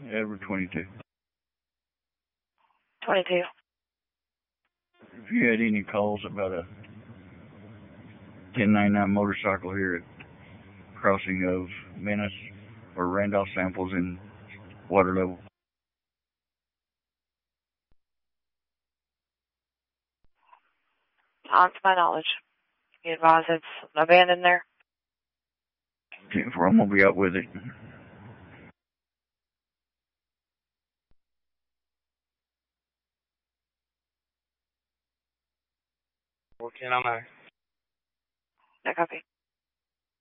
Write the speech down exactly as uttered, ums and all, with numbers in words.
Edward twenty-two. twenty-two. If you had any calls about a ten ninety-nine motorcycle here at crossing of Menace or Randolph samples in water level. Not to my knowledge. You advise it's abandoned there? ten four, I'm going to be out with it. four ten on there. No copy.